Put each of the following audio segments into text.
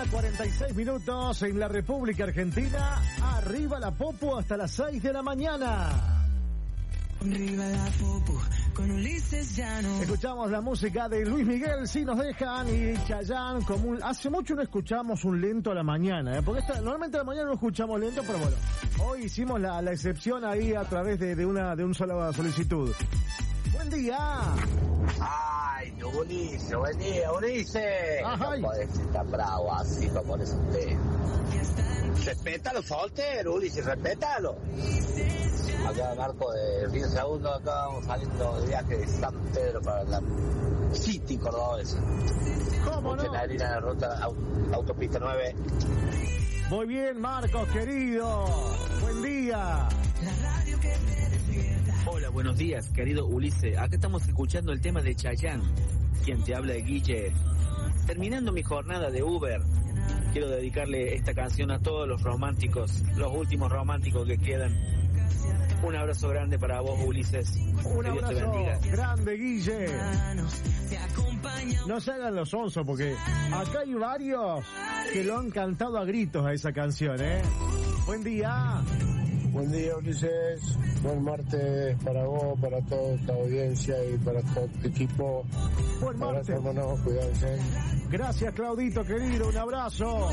46 minutos en la República Argentina. Arriba la Popu hasta las 6 de la mañana. Arriba la Popu, con Ulises Llano. Escuchamos la música de Luis Miguel, Si Nos Dejan, y Chayanne. Hace mucho no escuchamos un lento a la mañana, porque normalmente a la mañana no escuchamos lento, pero bueno, hoy hicimos la excepción ahí a través de una sola solicitud. Buen día. Ay, Ulises, buen día, Ulises. Ajá. No podés ser tan bravo así como eres usted. Respétalo, soltero, Ulises, respétalo. Acá Marco de Río Segundo, acá vamos saliendo de viaje de San Pedro para la City cordobesa. ¿Cómo no? En la línea de ruta autopista 9. Muy bien, Marcos, querido. Buen día. Hola, buenos días, querido Ulises. Acá estamos escuchando el tema de Chayanne, quien te habla de Guille. Terminando mi jornada de Uber, quiero dedicarle esta canción a todos los románticos, los últimos románticos que quedan. Un abrazo grande para vos, Ulises. Un que Dios te abrazo bendiga. grande, Guille. No se hagan los onzos, porque acá hay varios que lo han cantado a gritos a esa canción, ¿eh? Buen día. Buen día, Ulises. Buen martes para vos, para toda tu audiencia y para todo tu equipo. Buen martes. Abrazo, hermanos, cuídense. Gracias, Claudito, querido. Un abrazo.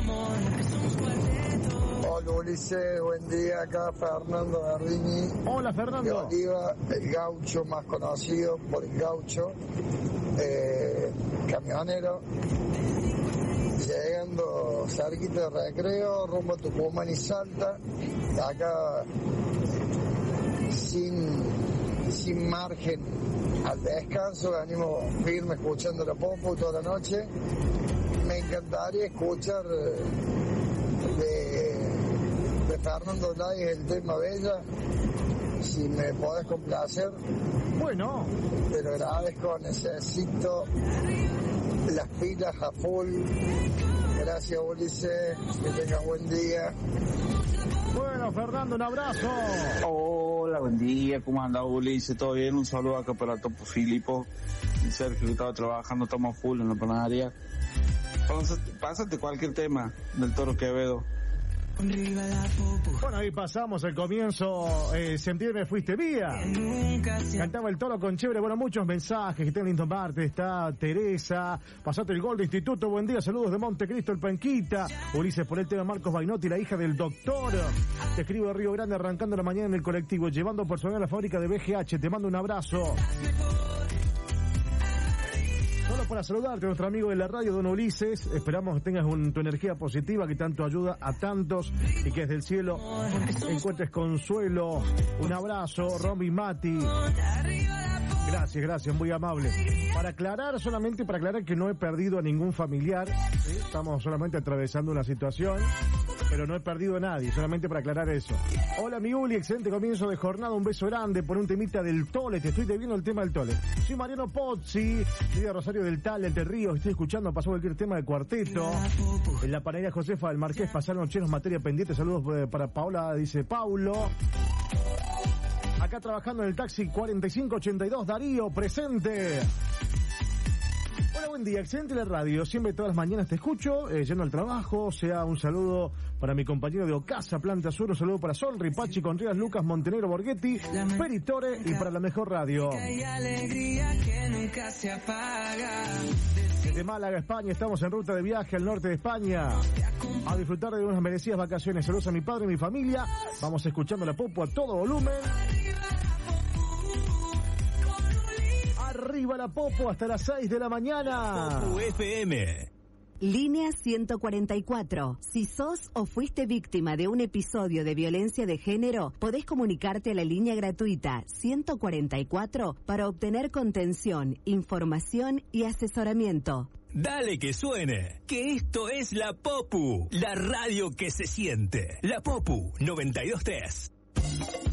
Hola, Ulises. Buen día. Acá Fernando Gardini. Hola, De Fernando. Oliva, el gaucho más conocido por el gaucho. Camionero. Llegando cerquita de Recreo, rumbo a Tucumán y Salta. Acá sin margen al descanso, venimos firme escuchando la Popu toda la noche. Me encantaría escuchar de Fernando Lai el tema Bella, si me podés complacer. Bueno, Te lo agradezco, necesito las pilas a full. Gracias, Ulises, que tengas buen día. bueno, Fernando, un abrazo. Hola, buen día, ¿cómo anda Ulises? ¿Todo bien? Un saludo acá para Topo Filipo y Sergio, que estaba trabajando, estamos full en la panadería. Pásate cualquier tema del Toro Quevedo. Arriba la Popu, Bueno, ahí pasamos el comienzo. Sentirme fuiste vía. nunca se Cantaba el Toro con chévere. Bueno, muchos mensajes. Que tengan lindo martes. Está Teresa. Pasaste el gol de Instituto. Buen día. Saludos de Montecristo, el Panquita. Ulises, por el tema Marcos Bainotti, la hija del doctor. Te escribo de Río Grande, arrancando la mañana en el colectivo, llevando personal a la fábrica de BGH. Te mando un abrazo. Solo para saludarte, nuestro amigo de la radio, don Ulises. Esperamos que tengas tu energía positiva que tanto ayuda a tantos y que desde el cielo encuentres consuelo. Un abrazo, Romy Mati. Gracias, muy amable. Solamente para aclarar que no he perdido a ningún familiar, ¿sí? Estamos solamente atravesando una situación, pero no he perdido a nadie, solamente para aclarar eso. Hola, mi Uli, excelente comienzo de jornada, un beso grande por un temita del Tole, te estoy debiendo el tema del Tole. Soy Mariano Pozzi, soy de Rosario del Tal, del Río, estoy escuchando, pasó cualquier tema de cuarteto. En la panadería Josefa del Marqués pasaron cheros, materia pendiente, saludos para Paola, dice Paulo. Acá trabajando en el taxi 4582, Darío, presente. Hola, buen día, excelente la radio, siempre todas las mañanas te escucho, yendo al trabajo, sea un saludo para mi compañero de Ocasa, Planta Sur, un saludo para Sol, Ripachi, Contreras, Lucas, Montenegro, Borghetti, Peritore y para la mejor radio. hay alegría que nunca se apaga. Desde Málaga, España, estamos en ruta de viaje al norte de España a disfrutar de unas merecidas vacaciones. Saludos a mi padre y mi familia, vamos escuchando la Popu a todo volumen. Arriba la Popu hasta las 6 de la mañana. Popu FM. Línea 144. Si sos o fuiste víctima de un episodio de violencia de género, podés comunicarte a la línea gratuita 144 para obtener contención, información y asesoramiento. Dale que suene, que esto es la Popu, la radio que se siente. La Popu 92.3.